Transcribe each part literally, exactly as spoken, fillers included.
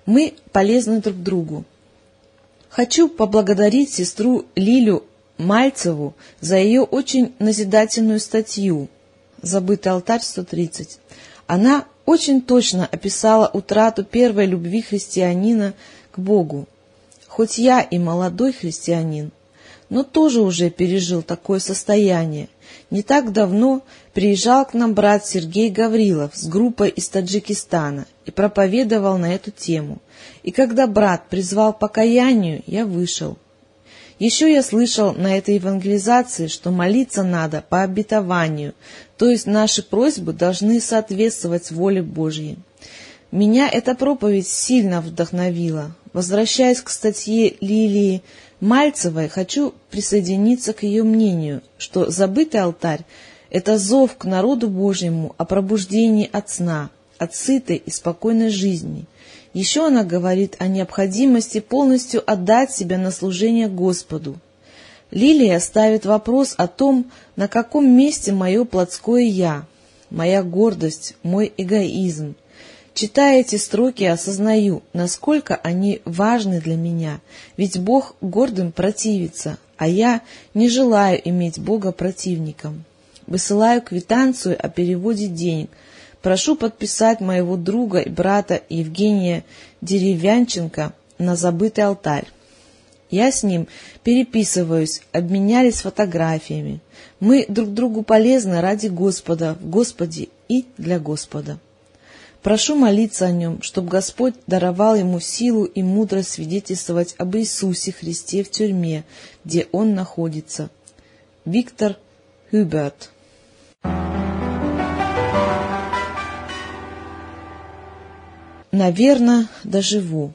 Мы полезны друг другу. Хочу поблагодарить сестру Лилю Мальцеву за ее очень назидательную статью «Забытый алтарь сто тридцать». Она очень точно описала утрату первой любви христианина к Богу. Хоть я и молодой христианин, но тоже уже пережил такое состояние. Не так давно приезжал к нам брат Сергей Гаврилов с группой из Таджикистана и проповедовал на эту тему. И когда брат призвал к покаянию, я вышел. Еще я слышал на этой евангелизации, что молиться надо по обетованию, то есть наши просьбы должны соответствовать воле Божьей. Меня эта проповедь сильно вдохновила. Возвращаясь к статье Лилии Мальцевой, хочу присоединиться к ее мнению, что забытый алтарь — это зов к народу Божьему о пробуждении от сна, от сытой и спокойной жизни. Еще она говорит о необходимости полностью отдать себя на служение Господу. Лилия ставит вопрос о том, на каком месте мое плотское «я», моя гордость, мой эгоизм. Читая эти строки, осознаю, насколько они важны для меня, ведь Бог гордым противится, а я не желаю иметь Бога противником. Высылаю квитанцию о переводе денег. Прошу подписать моего друга и брата Евгения Деревянченко на забытый алтарь. Я с ним переписываюсь, обменялись фотографиями. Мы друг другу полезны ради Господа, в Господе и для Господа. Прошу молиться о нем, чтобы Господь даровал ему силу и мудрость свидетельствовать об Иисусе Христе в тюрьме, где он находится. Виктор Хюберт. Наверно, доживу.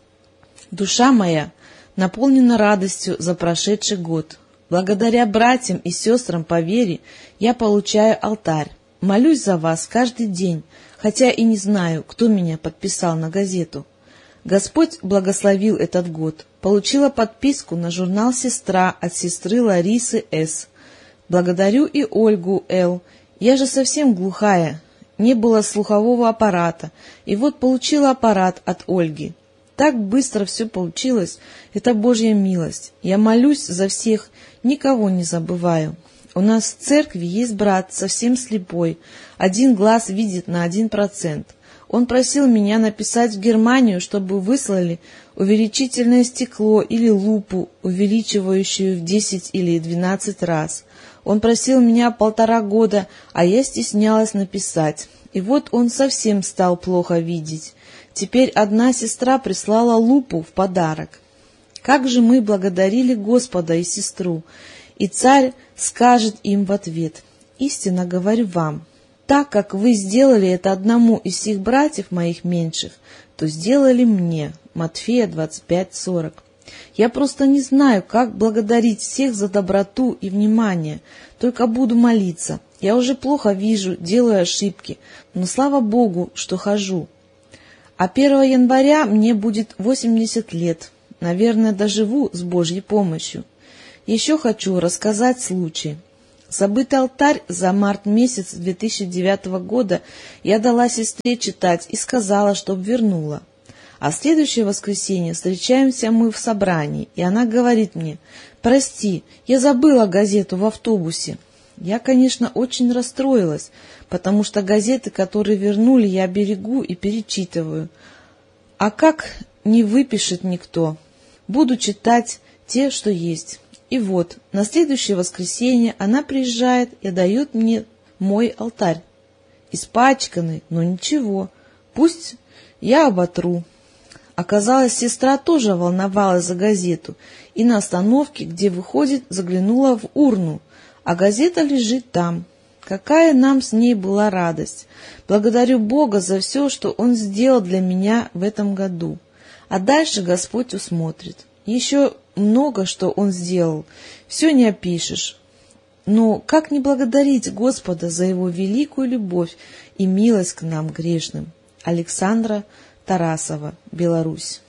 Душа моя наполнена радостью за прошедший год. Благодаря братьям и сестрам по вере я получаю алтарь. Молюсь за вас каждый день, хотя и не знаю, кто меня подписал на газету. Господь благословил этот год. Получила подписку на журнал «Сестра» от сестры Ларисы С. Благодарю и Ольгу Л. Я же совсем глухая. Не было слухового аппарата, и вот получила аппарат от Ольги. Так быстро все получилось, это Божья милость. Я молюсь за всех, никого не забываю. У нас в церкви есть брат, совсем слепой, один глаз видит на один процент. Он просил меня написать в Германию, чтобы выслали увеличительное стекло или лупу, увеличивающую в десять или двенадцать раз. Он просил меня полтора года, а я стеснялась написать. И вот он совсем стал плохо видеть. Теперь одна сестра прислала лупу в подарок. Как же мы благодарили Господа и сестру! И царь скажет им в ответ: «Истинно говорю вам, так как вы сделали это одному из сих братьев моих меньших, то сделали мне». Матфея двадцать пять сорок. Я просто не знаю, как благодарить всех за доброту и внимание, только буду молиться. Я уже плохо вижу, делаю ошибки, но слава Богу, что хожу. А первого января мне будет восемьдесят лет, наверное, доживу с Божьей помощью. Еще хочу рассказать случай. Забытый алтарь за март месяц две тысячи девятого года я дала сестре читать и сказала, чтоб вернула. А в следующее воскресенье встречаемся мы в собрании, и она говорит мне: «Прости, я забыла газету в автобусе». Я, конечно, очень расстроилась, потому что газеты, которые вернули, я берегу и перечитываю. А как не выпишет никто? Буду читать те, что есть. И вот, на следующее воскресенье она приезжает и дает мне мой алтарь. Испачканный, но ничего, пусть я оботру. Оказалось, сестра тоже волновалась за газету, и на остановке, где выходит, заглянула в урну, а газета лежит там. Какая нам с ней была радость! Благодарю Бога за все, что Он сделал для меня в этом году. А дальше Господь усмотрит. Еще много, что Он сделал, все не опишешь. Но как не благодарить Господа за Его великую любовь и милость к нам, грешным? Александра Тарасова, Беларусь.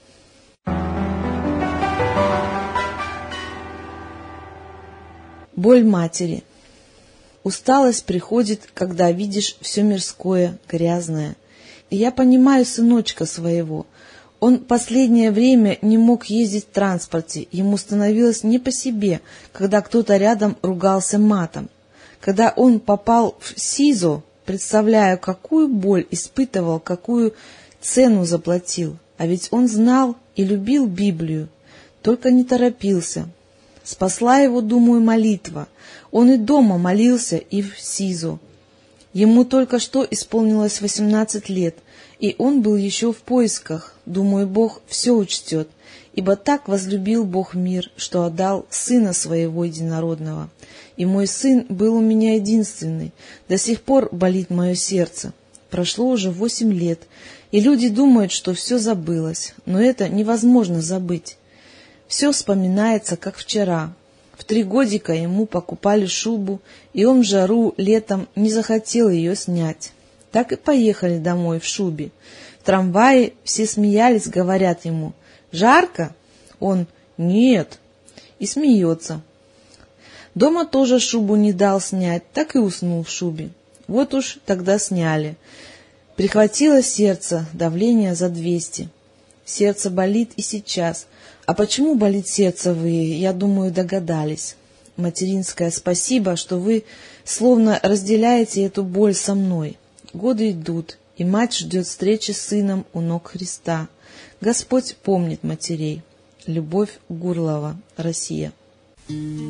Боль матери. Усталость приходит, когда видишь все мирское, грязное. И я понимаю сыночка своего. Он последнее время не мог ездить в транспорте, ему становилось не по себе, когда кто-то рядом ругался матом. Когда он попал в СИЗО, представляю, какую боль испытывал, какую цену заплатил. А ведь он знал и любил Библию, только не торопился. Спасла его, думаю, молитва. Он и дома молился, и в СИЗО. Ему только что исполнилось восемнадцать лет, и он был еще в поисках. Думаю, Бог все учтет, ибо так возлюбил Бог мир, что отдал Сына Своего Единородного. И мой Сын был у меня единственный. До сих пор болит мое сердце. Прошло уже восемь лет, и люди думают, что все забылось, но это невозможно забыть. Все вспоминается, как вчера. В три годика ему покупали шубу, и он в жару летом не захотел ее снять. Так и поехали домой в шубе. В трамвае все смеялись, говорят ему: «Жарко?» Он: «Нет», и смеется. Дома тоже шубу не дал снять, так и уснул в шубе. Вот уж тогда сняли. Прихватило сердце, давление за двести. Сердце болит и сейчас. А почему болит сердце, вы, я думаю, догадались. Материнское спасибо, что вы словно разделяете эту боль со мной. Годы идут, и мать ждет встречи с сыном у ног Христа. Господь помнит матерей. Любовь Гурлова, Россия.